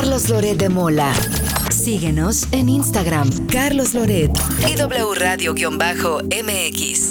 Carlos Loret de Mola. Síguenos en Instagram, Carlos Loret y W Radio-MX.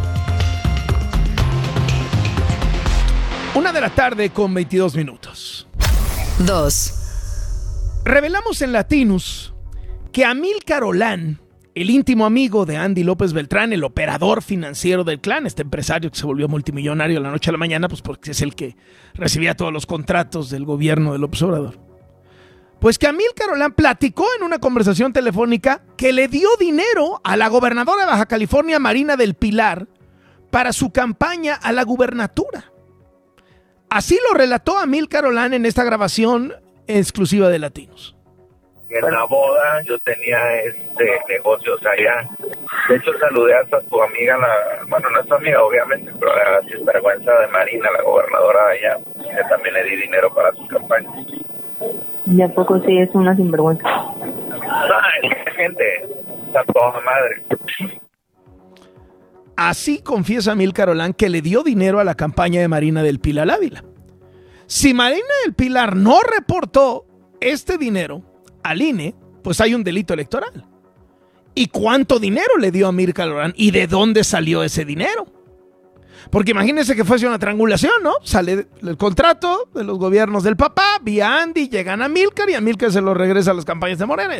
1:22 p.m. 2. Revelamos en Latinus que Amílcar Olán, el íntimo amigo de Andy López Beltrán, el operador financiero del clan, este empresario que se volvió multimillonario de la noche a la mañana, pues porque es el que recibía todos los contratos del gobierno de López Obrador. Pues que Amílcar Olán platicó en una conversación telefónica que le dio dinero a la gobernadora de Baja California, Marina del Pilar, para su campaña a la gubernatura. Así lo relató Amílcar Olán en esta grabación exclusiva de Latinos. En la boda yo tenía negocios allá. De hecho saludé hasta tu amiga, bueno, no es tu amiga obviamente, pero la sinvergüenza de Marina, la gobernadora de allá, que también le di dinero para sus campañas. ¿Y a poco sí es una sinvergüenza? Ay, gente, está toda madre. Así confiesa Amílcar Olán que le dio dinero a la campaña de Marina del Pilar Ávila. Si Marina del Pilar no reportó este dinero al INE, pues hay un delito electoral. ¿Y cuánto dinero le dio a Amílcar Olán? ¿Y de dónde salió ese dinero? Porque imagínense que fuese una triangulación, ¿no? Sale el contrato de los gobiernos del papá, vía Andy, llegan a Amílcar y Amílcar se lo regresa a las campañas de Morena.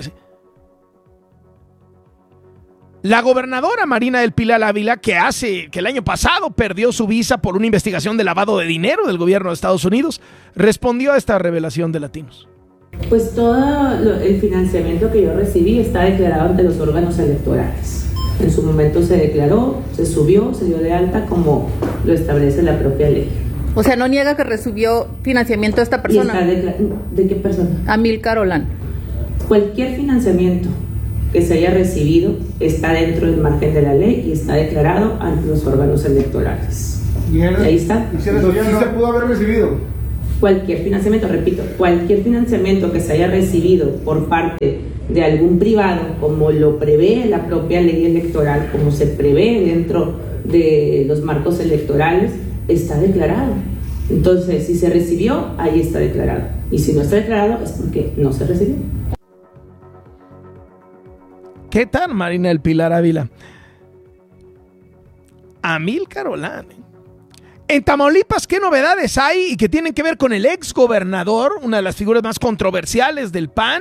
La gobernadora Marina del Pilar Ávila, que el año pasado perdió su visa por una investigación de lavado de dinero del gobierno de Estados Unidos, respondió a esta revelación de Latinos. Pues todo el financiamiento que yo recibí está declarado ante los órganos electorales. En su momento se declaró, se subió, se dio de alta como lo establece la propia ley. O sea, no niega que recibió financiamiento a esta persona. ¿De qué persona? Amílcar Olán. Cualquier financiamiento que se haya recibido está dentro del margen de la ley y está declarado ante los órganos electorales. ¿Y ahí está? ¿Y si se pudo haber recibido? Cualquier financiamiento, repito, cualquier financiamiento que se haya recibido por parte de algún privado, como lo prevé la propia ley electoral, como se prevé dentro de los marcos electorales, está declarado. Entonces, si se recibió, ahí está declarado. Y si no está declarado, es porque no se recibió. ¿Qué tal, Marina del Pilar Ávila? Amílcar Olán. En Tamaulipas, ¿qué novedades hay y que tienen que ver con el ex gobernador, una de las figuras más controversiales del PAN,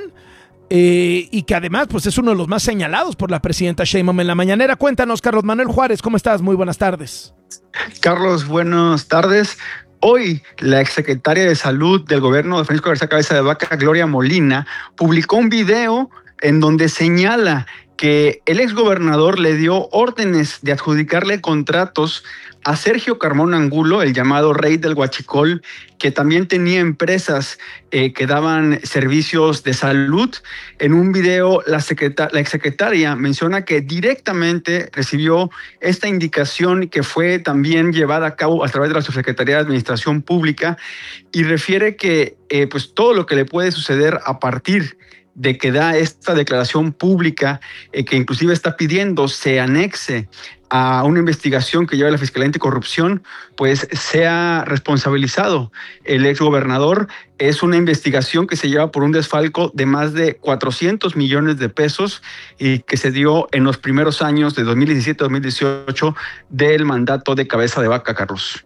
y que además pues, es uno de los más señalados por la presidenta Sheinbaum en la mañanera? Cuéntanos, Carlos Manuel Juárez, ¿cómo estás? Muy buenas tardes. Carlos, buenas tardes. Hoy, la exsecretaria de Salud del gobierno de Francisco García Cabeza de Vaca, Gloria Molina, publicó un video en donde señala que el exgobernador le dio órdenes de adjudicarle contratos a Sergio Carmona Angulo, el llamado rey del Huachicol, que también tenía empresas que daban servicios de salud. En un video, la exsecretaria menciona que directamente recibió esta indicación que fue también llevada a cabo a través de la Subsecretaría de Administración Pública y refiere que pues todo lo que le puede suceder a partir de que da esta declaración pública, que inclusive está pidiendo se anexe a una investigación que lleva la Fiscalía Anticorrupción, pues sea responsabilizado el exgobernador. Es una investigación que se lleva por un desfalco de más de 400 millones de pesos y que se dio en los primeros años de 2017-2018 del mandato de Cabeza de Vaca, Carlos.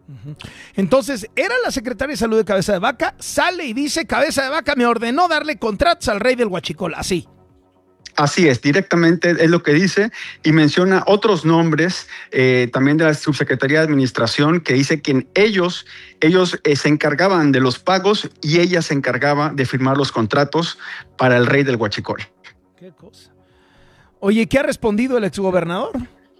Entonces, era la secretaria de Salud de Cabeza de Vaca, sale y dice: Cabeza de Vaca me ordenó darle contratos al rey del Huachicol, así. Así es, directamente es lo que dice, y menciona otros nombres también de la Subsecretaría de Administración, que dice que ellos se encargaban de los pagos y ella se encargaba de firmar los contratos para el rey del Huachicol. Qué cosa. Oye, ¿qué ha respondido el exgobernador?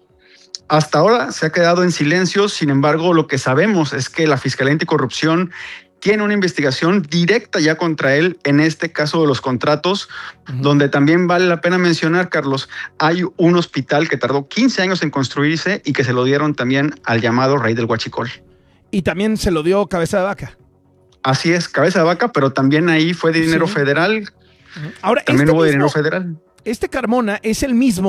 Hasta ahora se ha quedado en silencio. Sin embargo, lo que sabemos es que la Fiscalía Anticorrupción tiene una investigación directa ya contra él en este caso de los contratos, donde también vale la pena mencionar, Carlos, hay un hospital que tardó 15 años en construirse y que se lo dieron también al llamado rey del Huachicol. Y también se lo dio Cabeza de Vaca. Así es, Cabeza de Vaca, pero también ahí fue de dinero federal. Ahora, también hubo dinero federal. Este Carmona es el mismo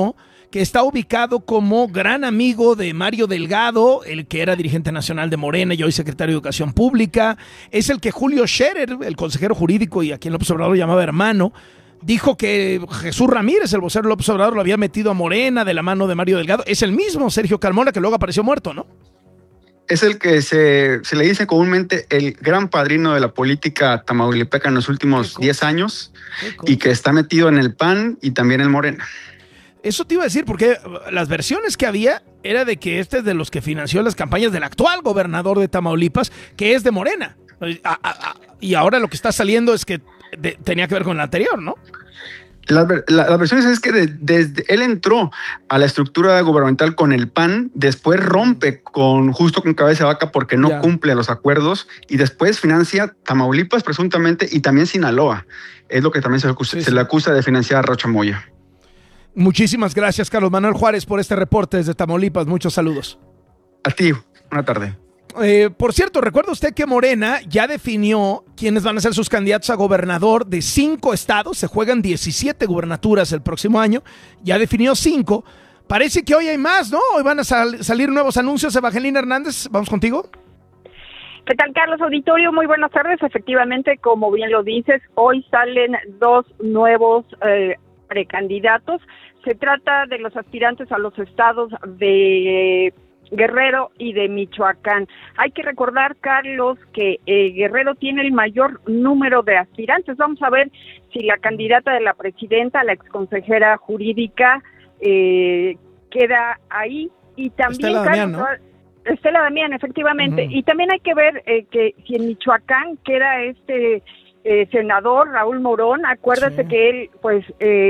que está ubicado como gran amigo de Mario Delgado, el que era dirigente nacional de Morena y hoy secretario de Educación Pública. Es el que Julio Scherer, el consejero jurídico y a quien López Obrador llamaba hermano, dijo que Jesús Ramírez, el vocero de López Obrador, lo había metido a Morena de la mano de Mario Delgado. Es el mismo Sergio Carmona que luego apareció muerto, ¿no? Es el que se le dice comúnmente el gran padrino de la política tamaulipeca en los últimos 10 años y que está metido en el PAN y también en Morena. Eso te iba a decir, porque las versiones que había era de que este es de los que financió las campañas del actual gobernador de Tamaulipas, que es de Morena. Y ahora lo que está saliendo es que tenía que ver con el anterior, ¿no? Las versiones es que desde él entró a la estructura gubernamental con el PAN, después rompe justo con Cabeza de Vaca porque no cumple los acuerdos y después financia Tamaulipas presuntamente y también Sinaloa. Es lo que también se le acusa de financiar a Rocha Moya. Muchísimas gracias, Carlos Manuel Juárez, por este reporte desde Tamaulipas. Muchos saludos. A ti, buena tarde. Por cierto, ¿recuerda usted que Morena ya definió quiénes van a ser sus candidatos a gobernador de 5 estados? Se juegan 17 gubernaturas el próximo año. Ya definió 5. Parece que hoy hay más, ¿no? Hoy van a salir nuevos anuncios. Evangelina Hernández, ¿vamos contigo? ¿Qué tal, Carlos Auditorio? Muy buenas tardes. Efectivamente, como bien lo dices, hoy salen 2 nuevos precandidatos. Se trata de los aspirantes a los estados de Guerrero y de Michoacán. Hay que recordar, Carlos, que Guerrero tiene el mayor número de aspirantes. Vamos a ver si la candidata de la presidenta, la exconsejera jurídica, queda ahí. Y también, Estela Damián, ¿no? Estela Damián, efectivamente. Y también hay que ver que si en Michoacán queda senador Raúl Morón. Acuérdate que él, pues,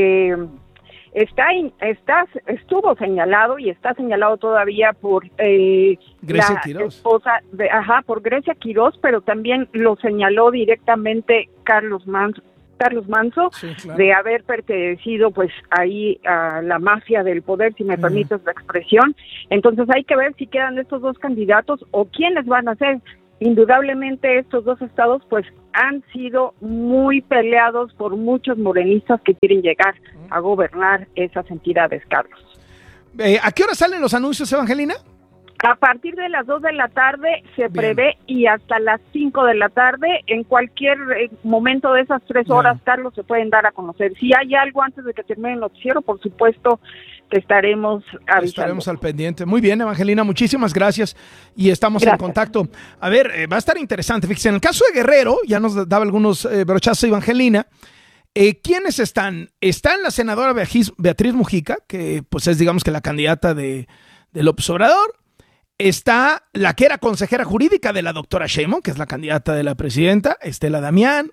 estuvo señalado y está señalado todavía por Grecia Quirós. Esposa por Grecia Quirós, pero también lo señaló directamente Carlos Manzo, sí, claro, de haber pertenecido pues ahí a la mafia del poder, si me permites la expresión. Entonces hay que ver si quedan estos 2 candidatos o quiénes van a ser. Indudablemente estos 2 estados pues han sido muy peleados por muchos morenistas que quieren llegar a gobernar esas entidades, Carlos. ¿A qué hora salen los anuncios, Evangelina? A partir de las 2 de la tarde se prevé y hasta las 5 de la tarde, en cualquier momento de esas 3 horas, Carlos, se pueden dar a conocer. Si hay algo antes de que termine el noticiero, por supuesto que estaremos avisando. Estaremos al pendiente. Muy bien, Evangelina, muchísimas gracias y estamos en contacto. A ver, va a estar interesante. Fíjense, en el caso de Guerrero, ya nos daba algunos brochazos Evangelina. ¿Quiénes están? Están la senadora Beatriz Mujica, que pues es digamos que la candidata de López Obrador. Está la que era consejera jurídica de la doctora Sheinbaum, que es la candidata de la presidenta, Estela Damián.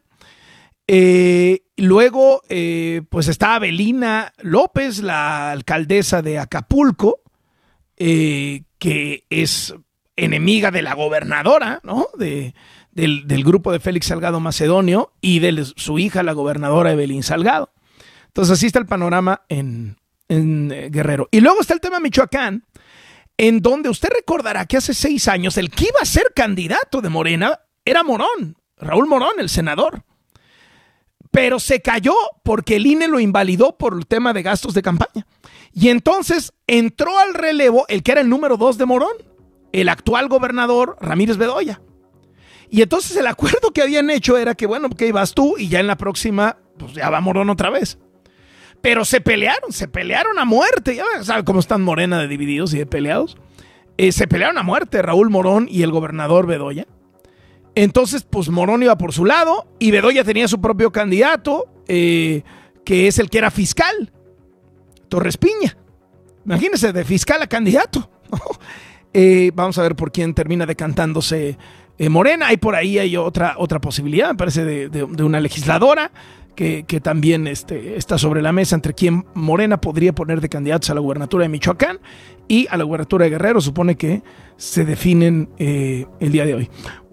Luego, pues está Avelina López, la alcaldesa de Acapulco, que es enemiga de la gobernadora, ¿no? Del grupo de Félix Salgado Macedonio y de su hija, la gobernadora Evelyn Salgado. Entonces así está el panorama en Guerrero. Y luego está el tema Michoacán, en donde usted recordará que hace 6 años el que iba a ser candidato de Morena era Morón, Raúl Morón, el senador. Pero se cayó porque el INE lo invalidó por el tema de gastos de campaña. Y entonces entró al relevo el que era el número 2 de Morón, el actual gobernador Ramírez Bedoya. Y entonces el acuerdo que habían hecho era que, bueno, que ibas tú y ya en la próxima, pues ya va Morón otra vez. Pero se pelearon a muerte. Ya saben cómo están Morena de divididos y de peleados. Se pelearon a muerte Raúl Morón y el gobernador Bedoya. Entonces, pues Morón iba por su lado y Bedoya tenía su propio candidato, que es el que era fiscal, Torres Piña. Imagínense, de fiscal a candidato. Vamos a ver por quién termina decantándose Morena. Hay otra posibilidad, me parece, de una legisladora que también está sobre la mesa, entre quien Morena podría poner de candidatos a la gubernatura de Michoacán y a la gubernatura de Guerrero. Supone que se definen el día de hoy.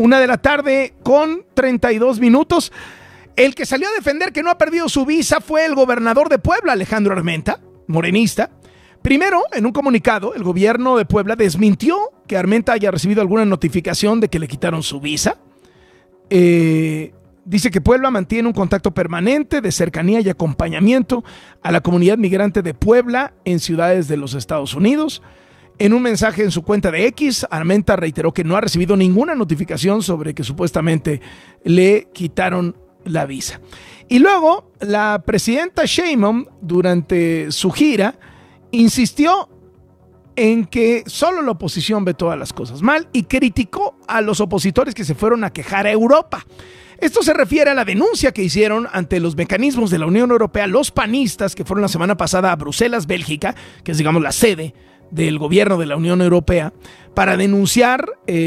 1:32 p.m. El que salió a defender que no ha perdido su visa fue el gobernador de Puebla, Alejandro Armenta, morenista. Primero, en un comunicado, el gobierno de Puebla desmintió que Armenta haya recibido alguna notificación de que le quitaron su visa. Dice que Puebla mantiene un contacto permanente de cercanía y acompañamiento a la comunidad migrante de Puebla en ciudades de los Estados Unidos. En un mensaje en su cuenta de X, Armenta reiteró que no ha recibido ninguna notificación sobre que supuestamente le quitaron la visa. Y luego, la presidenta Sheinbaum, durante su gira, insistió en que solo la oposición ve todas las cosas mal y criticó a los opositores que se fueron a quejar a Europa. Esto se refiere a la denuncia que hicieron ante los mecanismos de la Unión Europea los panistas que fueron la semana pasada a Bruselas, Bélgica, que es, digamos, la sede del gobierno de la Unión Europea, para denunciar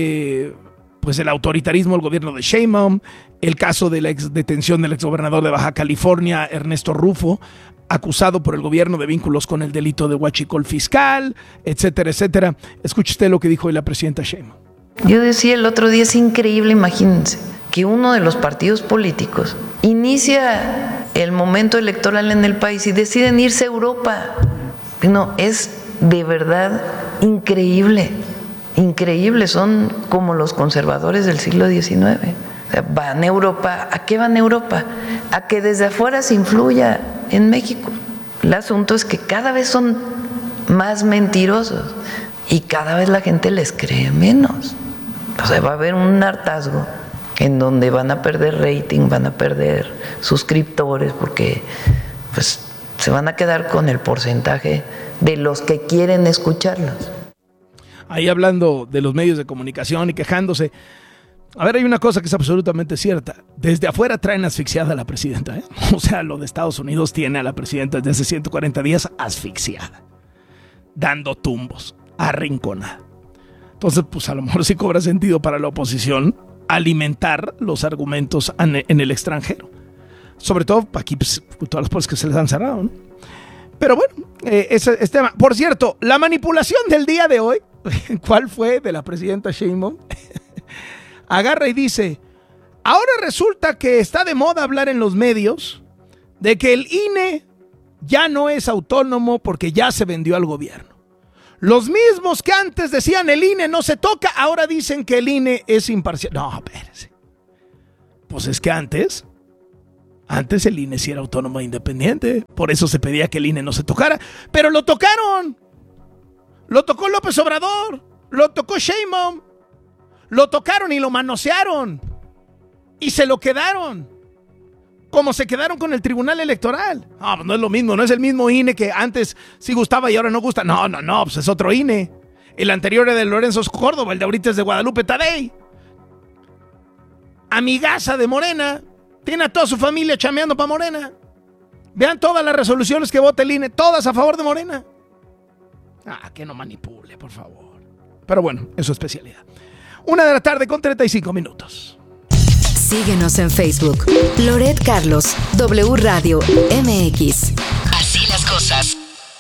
pues el autoritarismo del gobierno de Sheinbaum, el caso de la detención del exgobernador de Baja California, Ernesto Rufo, acusado por el gobierno de vínculos con el delito de huachicol fiscal, etcétera, etcétera. Escuche usted lo que dijo hoy la presidenta Sheinbaum. Yo decía el otro día, es increíble, imagínense, que uno de los partidos políticos inicia el momento electoral en el país y deciden irse a Europa. No, es de verdad increíble, increíble. Son como los conservadores del siglo XIX. O sea, van a Europa. ¿A qué van a Europa? A que desde afuera se influya en México. El asunto es que cada vez son más mentirosos y cada vez la gente les cree menos. O sea, va a haber un hartazgo en donde van a perder rating, van a perder suscriptores, porque pues se van a quedar con el porcentaje de los que quieren escucharlos. Ahí hablando de los medios de comunicación y quejándose. A ver, hay una cosa que es absolutamente cierta. Desde afuera traen asfixiada a la presidenta, ¿eh? O sea, lo de Estados Unidos tiene a la presidenta desde hace 140 días asfixiada, dando tumbos, arrinconada. Entonces, pues a lo mejor sí cobra sentido para la oposición alimentar los argumentos en el extranjero. Sobre todo aquí, pues, todas las puertas que se les han cerrado, ¿no? Pero bueno, ese tema. Por cierto, la manipulación del día de hoy, ¿cuál fue? De la presidenta Sheinbaum. Agarra y dice, ahora resulta que está de moda hablar en los medios de que el INE ya no es autónomo porque ya se vendió al gobierno. Los mismos que antes decían el INE no se toca, ahora dicen que el INE es imparcial. No, espérense. Pues es que antes el INE sí era autónomo e independiente. Por eso se pedía que el INE no se tocara. Pero lo tocaron. Lo tocó López Obrador. Lo tocó Sheinbaum. Lo tocaron y lo manosearon. Y se lo quedaron. Como se quedaron con el Tribunal Electoral. No, pues no es lo mismo. No es el mismo INE que antes sí gustaba y ahora no gusta. No, pues es otro INE. El anterior era de Lorenzo Córdoba. El de ahorita es de Guadalupe Tadei. Amigaza de Morena. Tiene a toda su familia chameando para Morena. Vean todas las resoluciones que vota el INE. Todas a favor de Morena. Que no manipule, por favor. Pero bueno, es su especialidad. 1:35 p.m. Síguenos en Facebook. Loret Carlos, W Radio MX. Así las cosas.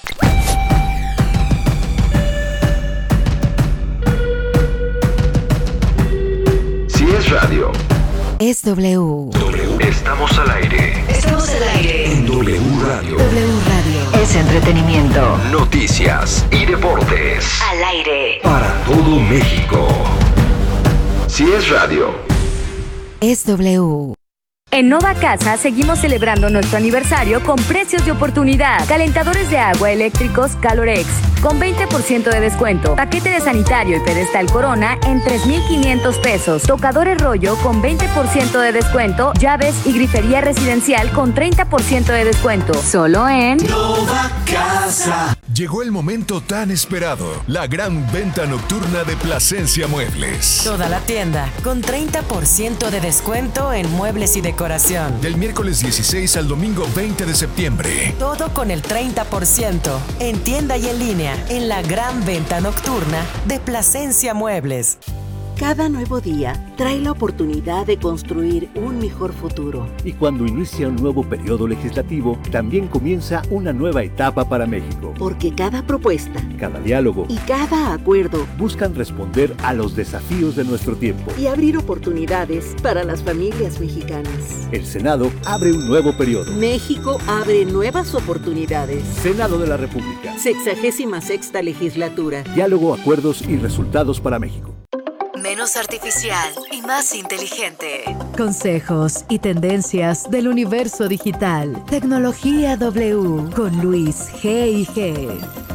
Si es radio, es W. Estamos al aire. Estamos al aire. En W Radio. W Radio. Es entretenimiento. Noticias y deportes. Al aire. Para todo México. Si es radio, es W. En Nova Casa seguimos celebrando nuestro aniversario con precios de oportunidad. Calentadores de agua eléctricos Calorex con 20% de descuento. Paquete de sanitario y pedestal Corona en 3,500 pesos. Tocadores rollo con 20% de descuento. Llaves y grifería residencial con 30% de descuento. Solo en Nova Casa. Llegó el momento tan esperado. La gran venta nocturna de Plasencia Muebles. Toda la tienda con 30% de descuento en muebles y decoración. Del miércoles 16 al domingo 20 de septiembre. Todo con el 30% en tienda y en línea en la gran venta nocturna de Plasencia Muebles. Cada nuevo día trae la oportunidad de construir un mejor futuro. Y cuando inicia un nuevo periodo legislativo, también comienza una nueva etapa para México. Porque cada propuesta, cada diálogo y cada acuerdo buscan responder a los desafíos de nuestro tiempo y abrir oportunidades para las familias mexicanas. El Senado abre un nuevo periodo. México abre nuevas oportunidades. Senado de la República. 66ª legislatura. Diálogo, acuerdos y resultados para México. menos artificial y más inteligente. Consejos y tendencias del universo digital. Tecnología W con Luis G&G.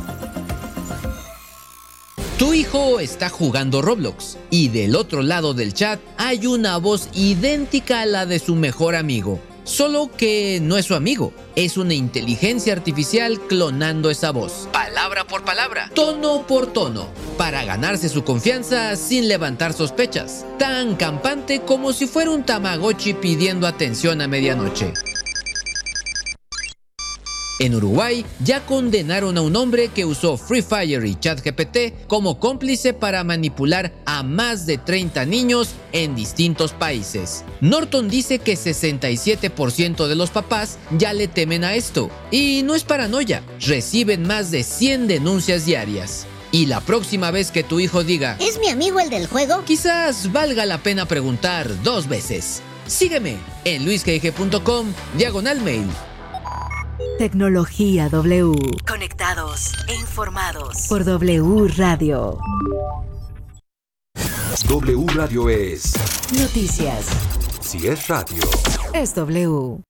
Tu hijo está jugando Roblox y del otro lado del chat hay una voz idéntica a la de su mejor amigo. Solo que no es su amigo, es una inteligencia artificial clonando esa voz, palabra por palabra, tono por tono, para ganarse su confianza sin levantar sospechas, tan campante como si fuera un Tamagotchi pidiendo atención a medianoche. En Uruguay ya condenaron a un hombre que usó Free Fire y ChatGPT como cómplice para manipular a más de 30 niños en distintos países. Norton dice que 67% de los papás ya le temen a esto. Y no es paranoia, reciben más de 100 denuncias diarias. Y la próxima vez que tu hijo diga ¿es mi amigo el del juego? Quizás valga la pena preguntar 2 veces. Sígueme en luisgg.com/mail. Tecnología W. Conectados e informados. Por W Radio. W Radio es... Noticias. Si es radio. Es W.